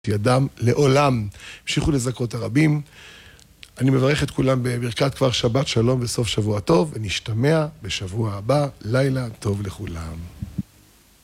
ידם לעולם. המשיכו לזכות הרבים. אני מברך את כולם בברכת כבר שבת שלום וסוף שבוע טוב, ונשתמע בשבוע הבא. לילה טוב לכולם.